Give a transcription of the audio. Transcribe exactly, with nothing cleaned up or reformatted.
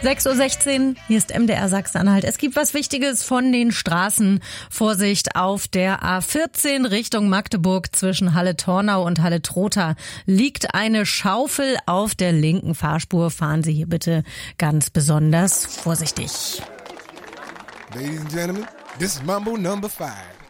sechs Uhr sechzehn, hier ist M D R Sachsen-Anhalt. Es gibt was Wichtiges von den Straßen. Vorsicht auf der A vierzehn Richtung Magdeburg zwischen Halle-Tornau und Halle-Trotha liegt eine Schaufel auf der linken Fahrspur. Fahren Sie hier bitte ganz besonders vorsichtig. Ladies and gentlemen, this is Mambo number five.